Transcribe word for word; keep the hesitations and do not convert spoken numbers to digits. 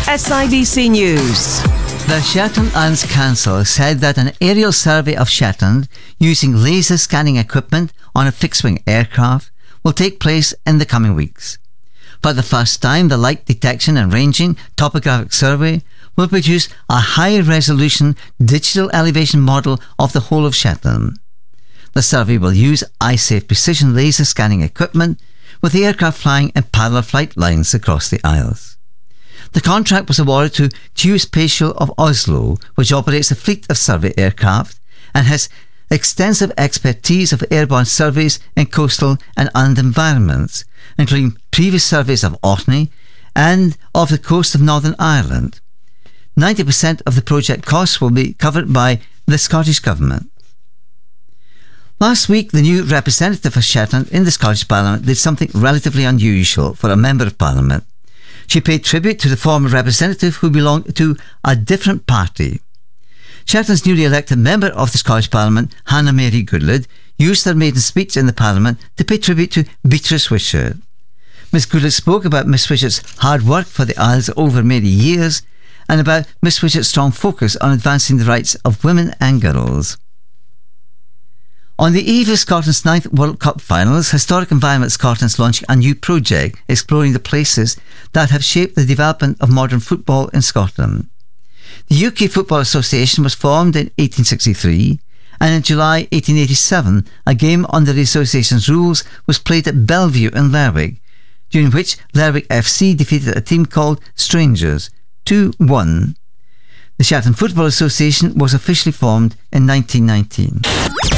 S I B C News. The Shetland Islands Council said that an aerial survey of Shetland using laser scanning equipment on a fixed-wing aircraft will take place in the coming weeks. For the first time, the Light Detection and Ranging Topographic Survey will produce a high-resolution digital elevation model of the whole of Shetland. The survey will use eye-safe precision laser scanning equipment, with the aircraft flying in parallel flight lines across the Isles. The contract was awarded to Geospatial of Oslo, which operates a fleet of survey aircraft and has extensive expertise of airborne surveys in coastal and inland environments, including previous surveys of Orkney and of the coast of Northern Ireland. ninety percent of the project costs will be covered by the Scottish Government. Last week, the new representative for Shetland in the Scottish Parliament did something relatively unusual for a Member of Parliament. She paid tribute to the former representative who belonged to a different party. Shetland's newly elected member of the Scottish Parliament, Hannah Mary Goodlad, used her maiden speech in the Parliament to pay tribute to Beatrice Wishart. Miss Goodlad spoke about Miss Wishart's hard work for the Isles over many years and about Miss Wishart's strong focus on advancing the rights of women and girls. On the eve of Scotland's ninth World Cup finals, Historic Environment Scotland is launching a new project exploring the places that have shaped the development of modern football in Scotland. The U K Football Association was formed in eighteen sixty-three, and in July eighteen eighty-seven, a game under the association's rules was played at Bellevue in Lerwick, during which Lerwick F C defeated a team called Strangers two one. The Shetland Football Association was officially formed in nineteen nineteen.